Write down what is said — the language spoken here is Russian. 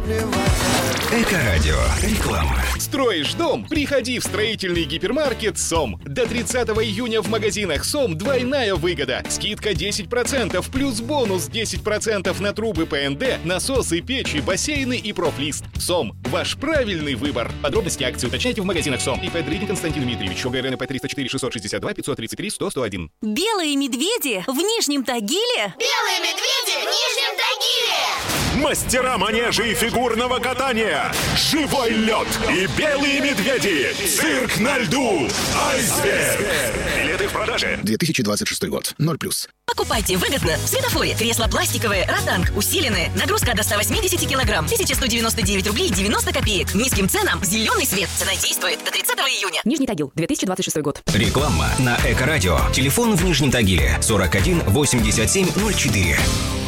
Эко-радио. Реклама. Строишь дом? Приходи в строительный гипермаркет СОМ. До 30 июня в магазинах СОМ двойная выгода. Скидка 10%, плюс бонус 10% на трубы ПНД, насосы, печи, бассейны и профлист. СОМ. Ваш правильный выбор. Подробности акции уточняйте в магазинах СОМ. ИП Дридин Константин Дмитриевич. ОГРН ИП 304 662 533 100 101. Белые медведи в Нижнем Тагиле. Белые медведи в Нижнем Тагиле. Мастера манежа и фигурного катания. Живой лед и белые медведи. Цирк на льду. Айсберг. Билеты в продаже. 2026 год. 0+. Покупайте выгодно. В Светофоре. Кресла пластиковые, ротанг, усиленные. Нагрузка до 180 килограмм. 1199 рублей 90 копеек. Низким ценам. Зеленый свет. Цена действует до 30 июня. Нижний Тагил, 2026 год. Реклама на Эко-радио. Телефон в Нижнем Тагиле 41 87 04.